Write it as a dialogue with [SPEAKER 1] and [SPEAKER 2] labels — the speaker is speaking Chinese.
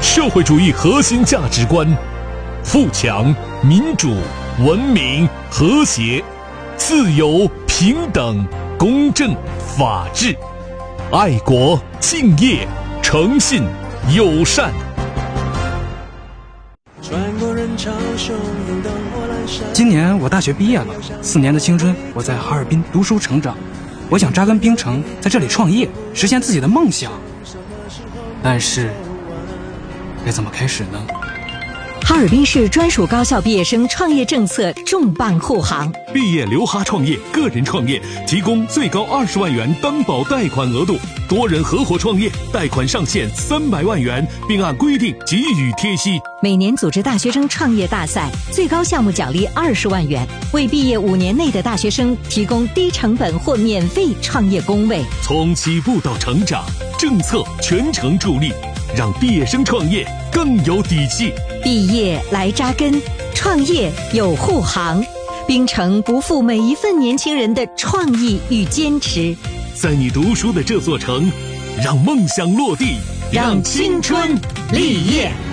[SPEAKER 1] 社会主义核心价值观：富强、民主、文明、和谐、自由、平等、公正、法治、爱国、敬业、诚信、友善。
[SPEAKER 2] 今年我大学毕业了，4年的青春我在哈尔滨读书成长，我想扎根冰城，在这里创业，实现自己的梦想。但是该怎么开始呢？
[SPEAKER 3] 哈尔滨市专属高校毕业生创业政策重磅护航，
[SPEAKER 1] 毕业留哈创业，个人创业提供最高20万元担保贷款额度，多人合伙创业贷款上限300万元，并按规定给予贴息。
[SPEAKER 3] 每年组织大学生创业大赛，最高项目奖励20万元，为毕业5年内的大学生提供低成本或免费创业工位。
[SPEAKER 1] 从起步到成长，政策全程助力，让毕业生创业更有底气。
[SPEAKER 3] 毕业来扎根，创业有护航，冰城不负每一份年轻人的创意与坚持。
[SPEAKER 1] 在你读书的这座城，让梦想落地，让青春立业。